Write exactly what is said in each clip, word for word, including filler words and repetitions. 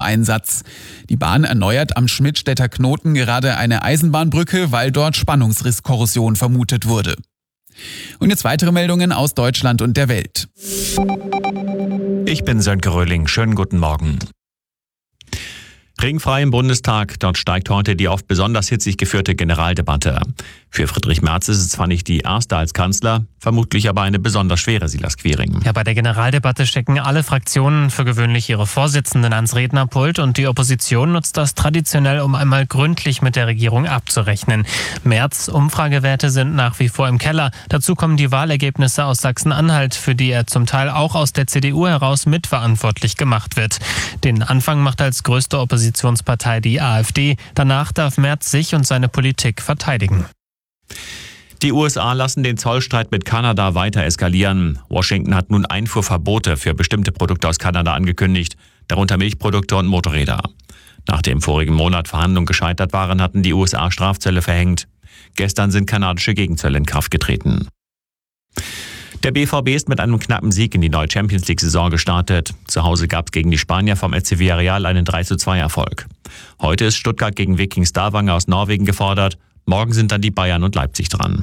Einsatz. Die Bahn erneuert am Schmidtstädter Knoten gerade eine Eisenbahnbrücke, weil dort Spannungsrisskorrosion vermutet wurde. Und jetzt weitere Meldungen aus Deutschland und der Welt. Ich bin Sönke Röhling. Schönen guten Morgen. Ringfrei im Bundestag. Dort steigt heute die oft besonders hitzig geführte Generaldebatte. Für Friedrich Merz ist es zwar nicht die erste als Kanzler, vermutlich aber eine besonders schwere, Silas Quiring. Ja, bei der Generaldebatte stecken alle Fraktionen für gewöhnlich ihre Vorsitzenden ans Rednerpult und die Opposition nutzt das traditionell, um einmal gründlich mit der Regierung abzurechnen. Merz' Umfragewerte sind nach wie vor im Keller. Dazu kommen die Wahlergebnisse aus Sachsen-Anhalt, für die er zum Teil auch aus der C D U heraus mitverantwortlich gemacht wird. Den Anfang macht als größte Oppositionspartei die AfD. Danach darf Merz sich und seine Politik verteidigen. Die U S A lassen den Zollstreit mit Kanada weiter eskalieren. Washington hat nun Einfuhrverbote für bestimmte Produkte aus Kanada angekündigt, darunter Milchprodukte und Motorräder. Nachdem vorigen Monat Verhandlungen gescheitert waren, hatten die U S A Strafzölle verhängt. Gestern sind kanadische Gegenzölle in Kraft getreten. Der B V B ist mit einem knappen Sieg in die neue Champions-League-Saison gestartet. Zu Hause gab es gegen die Spanier vom F C Villarreal einen drei zu zwei Erfolg. Heute ist Stuttgart gegen Viking Stavanger aus Norwegen gefordert. Morgen sind dann die Bayern und Leipzig dran.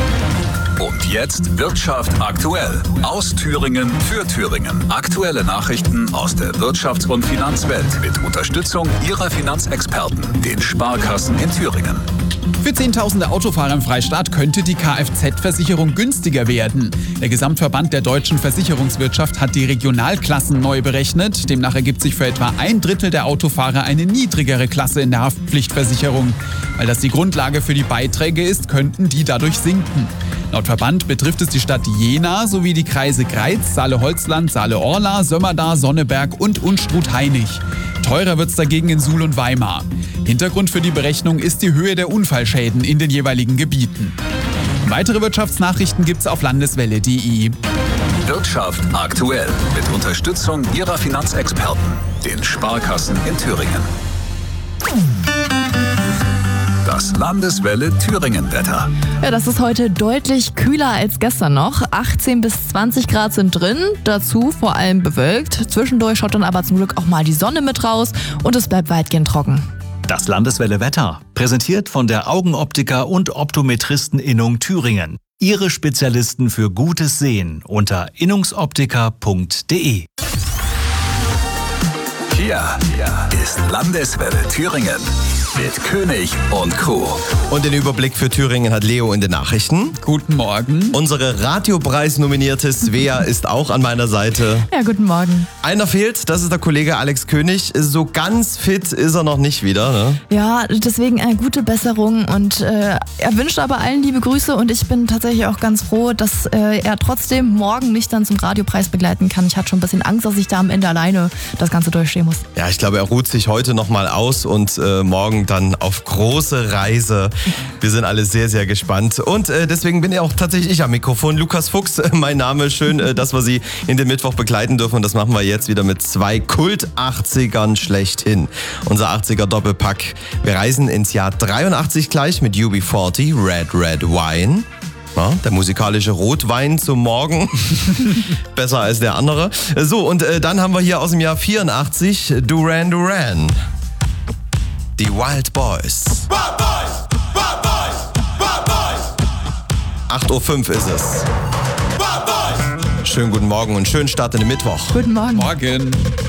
Und jetzt Wirtschaft aktuell. Aus Thüringen für Thüringen. Aktuelle Nachrichten aus der Wirtschafts- und Finanzwelt mit Unterstützung Ihrer Finanzexperten, den Sparkassen in Thüringen. Für zehntausende Autofahrer im Freistaat könnte die Kfz-Versicherung günstiger werden. Der Gesamtverband der deutschen Versicherungswirtschaft hat die Regionalklassen neu berechnet. Demnach ergibt sich für etwa ein Drittel der Autofahrer eine niedrigere Klasse in der Haftpflichtversicherung. Weil das die Grundlage für die Beiträge ist, könnten die dadurch sinken. Laut Verband betrifft es die Stadt Jena sowie die Kreise Greiz, Saale-Holzland, Saale-Orla, Sömmerda, Sonneberg und Unstrut-Hainich. Teurer wird's dagegen in Suhl und Weimar. Hintergrund für die Berechnung ist die Höhe der Unfallschäden in den jeweiligen Gebieten. Weitere Wirtschaftsnachrichten gibt's auf landeswelle punkt de. Wirtschaft aktuell mit Unterstützung Ihrer Finanzexperten, den Sparkassen in Thüringen. Das Landeswelle Thüringen-Wetter. Ja, das ist heute deutlich kühler als gestern noch. achtzehn bis zwanzig Grad sind drin, dazu vor allem bewölkt. Zwischendurch schaut dann aber zum Glück auch mal die Sonne mit raus und es bleibt weitgehend trocken. Das Landeswelle Wetter, präsentiert von der Augenoptiker und Optometristen-Innung Thüringen. Ihre Spezialisten für gutes Sehen unter innungsoptiker punkt de. Hier, hier ist Landeswelle Thüringen mit König und Co. Und den Überblick für Thüringen hat Leo in den Nachrichten. Guten Morgen. Unsere Radiopreis-nominierte Svea ist auch an meiner Seite. Ja, guten Morgen. Einer fehlt, das ist der Kollege Alex König. So ganz fit ist er noch nicht wieder, ne? Ja, deswegen eine gute Besserung und äh, er wünscht aber allen liebe Grüße und ich bin tatsächlich auch ganz froh, dass äh, er trotzdem morgen mich dann zum Radiopreis begleiten kann. Ich hatte schon ein bisschen Angst, dass ich da am Ende alleine das Ganze durchstehen muss. Ja, ich glaube, er ruht sich heute nochmal aus und äh, morgen dann auf große Reise. Wir sind alle sehr, sehr gespannt. Und äh, deswegen bin ja auch tatsächlich ich am Mikrofon. Lukas Fuchs, äh, mein Name. Schön, äh, dass wir Sie in den Mittwoch begleiten dürfen. Und das machen wir jetzt wieder mit zwei Kult-achtzigern schlechthin. Unser achtziger-Doppelpack. Wir reisen ins Jahr dreiundachtzig gleich mit U B vierzig, Red Red Wine. Ja, der musikalische Rotwein zum Morgen. Besser als der andere. So, und äh, dann haben wir hier aus dem Jahr vierundachtzig Duran Duran. Die Wild Boys. Wild Boys, Wild Boys, Wild Boys. acht Uhr fünf ist es. Wild Boys. Schönen guten Morgen und schönen Start in den Mittwoch. Guten Morgen. Morgen.